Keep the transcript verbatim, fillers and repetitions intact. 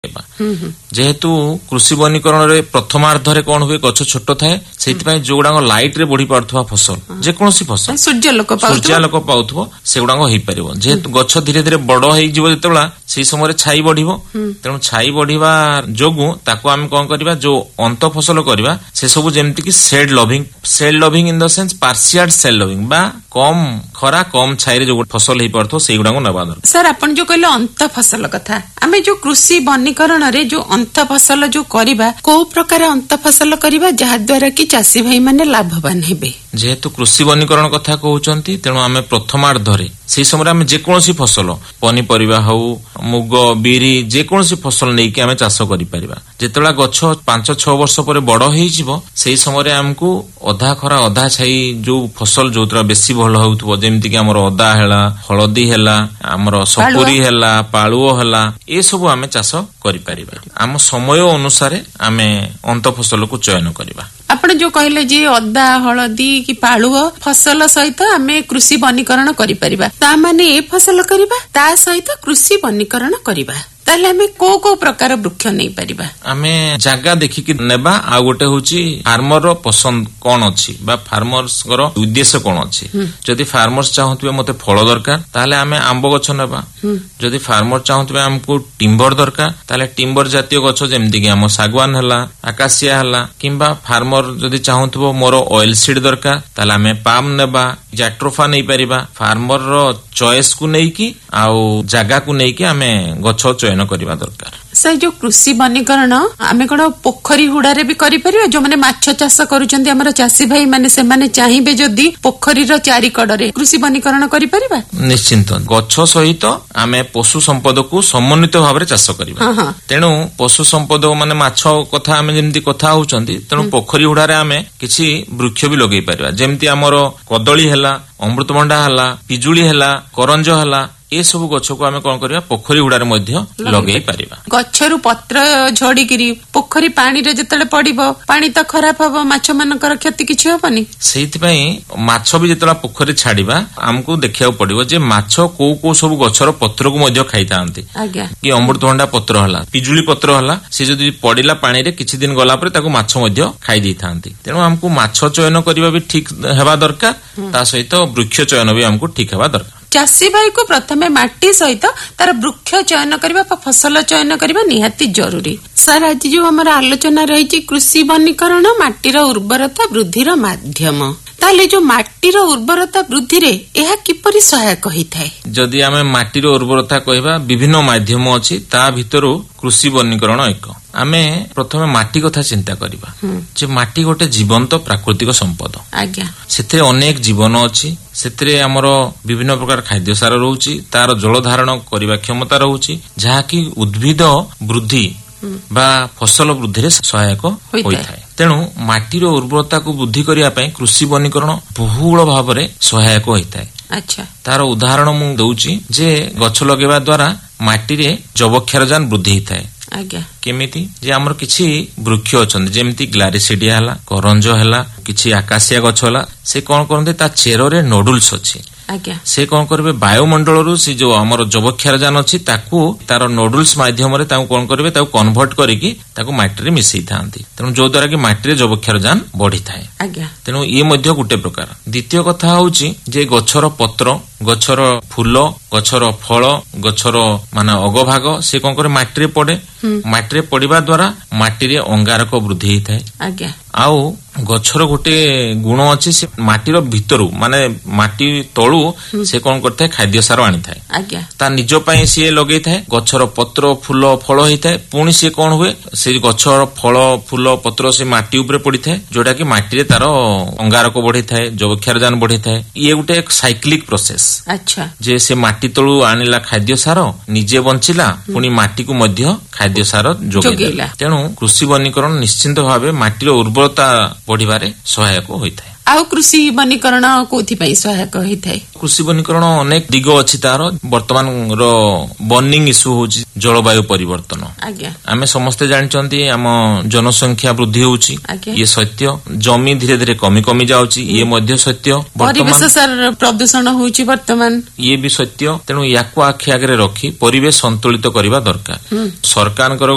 जेहेतु कृषि वनीकरण रे प्रथमार्धरे कौन हुए गछ छोट थाए से जोगुड़ा लाइट रे बढ़ी पार्थुवा फसल जेकोसी फसल सूर्यालोक सूर्यालोक पाउथबो सेगुड़ा होई परिबो जेहेतु गछ धीरे धीरे बड़ होई जिवो जेतेबेला से समय छाई बढ़िबो तेणु छाई बढ़िबा जोगु ताको आम कोन करबा जो अंत फसल करबा से सब जेमति कि shade loving shade loving in the sense partial shade loving बा कम खरा कम छाई रे जो फसल हेई पारथो सेगुड़ा को नबा दर सर अपन जो कहले अंत फसल कथा आमे जो कृषि वनीकरण रे जो अंत फसल जो करिबा को प्रकार अंत फसल करिबा जहा द्वारा कि चासी भाई माने लाभवान हेबे जेहेतु कृषि वनीकरण कथा कहउचंती तेणु आमे प्रथमार्धरे से समय आमे जेकोसी फसल पनी परिबा हउ मुग बिरी जेकोसी फसल नै कि आमे चाष करि परिबा जेतला गछ पांच छह वर्ष पर बड़ हेई जिवो सेही समय हमकु अधा खरा अधा छाई जो फसल जोतरा बेसी भल होउतबो जेमति कि हमर अदा हेला हळदी हेला हमर सपुरी हेला पाळुओ हेला ए सब आमे चाष करि परिबा हम समय अनुसार आमे अंत फसल को चयन करिबा आपण जो कहले जे अदा हळदी कि पाळुओ फसल सहित आमे कृषि वनीकरण करि परिबा ता माने ए फसल करिबा ता सहित कृषि वनीकरण करिबा ताले हमें को को प्रकार वृक्ष नहीं परिबा आमे जागा देखि कि नेबा आ गोटे होची फार्मर रो पसंद कोन अछि बा फार्मर्स रो उद्देश्य कोन अछि जदि फार्मर्स चाहथबे मते फल दरकार ताले आमे आंबो गछ नेबा जदि फार्मर चाहथबे हमको टिम्बर दरकार ताले टिम्बर जातीय गछ जेमति कि हम सागवान हला आकाशिया हला किंबा फार्मर जदि चाहथबो मोर ऑयल सीड दरकार ताले आमे पाम नेबा जैट्रोफा नै परिबा फार्मर रो चॉइस को नै कि आ जागा को नै कि आमे गछ चयन करबा दरकार सर जो कृषि वनीकरण आमे कोन पोखरी हुडा रे भी करि परिबा जो माने माछ चाष करूचंती हमर चासी भाई माने से माने चाहिबे जदी पोखरी रो चारि कड़रे कृषि वनीकरण करि परिबा निश्चित गछ सहित आमे पशु संपद को समन्वित भाव रे चाष करबा तेनु पशु संपद माने माछ कथा आमे जेमति कथा होउचंती तेनु पोखरी हुडा रे आमे किछि वृक्ष भी लगेई परिबा जेमति हमर कदली हेला अमृतभंडा हेला पिजुली हेला करंज हेला ए सब गछ को आमे कोन करिया पोखरी हुडारे मध्ये लगेई परिबा गछरु पत्र झड़ी गिरी पोखरी पानी रे जतले पडिबो पानी त खराब हबो माछ मानकर क्षति किछि हबनी सेहित पई माछ भी जतला पोखरी छाडिबा हमकु देखियाउ पडिबो जे माछ को को सब गछर पत्र को मध्ये खाइतांती आज्ञा कि अमृतभंडा पत्र हला पिजुली पत्र हला से जदी पडिला पानी रे किछि दिन गला पर ताको माछ मध्ये खाइ दैथांती तेनु हमकु माछ चयन करिबा भी ठीक हेबा दरकार ता सहित वृक्ष चयन भी हमकु ठीक हेबा दरकार चासी भाई को प्रथमे माटी सहित तार वृक्ष चयन करबा फसल चयन करबा निहाती जरूरी सर आज जो हमारा आलोचना रही कृषि वनीकरण माटीर उर्वरता वृद्धिर माध्यम ताले जो माटीर उर्वरता वृद्धि रे एहा किपरि सहायक होइथाय जदि आमे माटीर उर्वरता कहबा विभिन्न माध्यम अछि ता भितरु कृषि वनीकरण एक आमे प्रथमे माटी कथा चिंता करिबा जे माटी गोटे जीवंत प्राकृतिक संपद आज्ञा सेते अनेक जीवन अछि सेते हमर विभिन्न प्रकार खाद्य सार रहउची तार जल धारण करिबा क्षमता रहउची जहा कि उद्भिद वृद्धि बा फसल वृद्धि रे सहायक होइथाय तेणु माटीर उर्वरता को वृद्धि करिया पय कृषि वनीकरण बहुल भाव रे सहायक होइथाय अच्छा तार उदाहरण मु दउची जे गछ लगेबा द्वारा माटी रे जैवक्षारजान वृद्धि होइथाय आज्ञा केमिति जे हमर किछि वृक्ष अछन जेमति ग्लारिसिडिया हला करंज हला किछि आकाशिया गछ हला से कोन करनते ता चेरो रे नोडुल्स अछि आज्ञा से कोन करबे वायुमंडल रु से जो हमर जैवक्षारजान अछि ताकू तार नोडुल्स माध्यम रे ताकू कोन करबे ताकू कन्वर्ट करिकि ताकू माटी रे मिसई थांती तेनु जो द्वारा कि माटी रे जैवक्षारजान बढ़ी थाए आज्ञा तेनु ये मध्य गुटे प्रकार द्वितीय कथा होउची जे गछर पत्र गछर फूल गछर फल गछर माने अगभाग से कोन करे माटी रे पड़े माटी रे पड़िबा द्वारा माटी रे अंगारक वृद्धि हेथाय आज्ञा आउ गछर गोटे गुण अछि से माटीर भितरु माने माटी तळु से कोन करथाय खाद्य सार आनी थाय आज्ञा ता निजो पई से लगेई थाय गछर पत्र फूल फल होई थाय पुणी से कोन हुए से गछर फल फूल पत्र से माटी ऊपर पड़ी थाय जोटा कि माटी रे तार अंगारक बढ़ी थाय जैवक्षारजान बढ़ी थाय ये गोटे एक साइक्लिक प्रोसेस अच्छा जे से माटी तळु आनिला खाद्य सार निजे बंचिला पुणी माटी को मध्य खाद्य सार जोगेला तेणु कृषि वनीकरण निश्चित भावे माटीर उर्वरता बढ़िबारे सहायक होइथाय आउ कृषि वनीकरण कोथि पई सहायक होइथाय कृषि वनीकरण अनेक दिग अछि तार वर्तमान रो बर्निंग इश्यू होछि जलवायु परिवर्तन आज्ञा आमे समस्त जानचंती हम जनसंख्या वृद्धि होछि ये सत्य जमी धीरे धीरे कमी कमी जाउछि ये मध्य सत्य परिवेश सर प्रदूषण होछि वर्तमान ये भी सत्य तेनु याको आखि आगरे रखी परिवेश संतुलित करिबा दरकार सरकार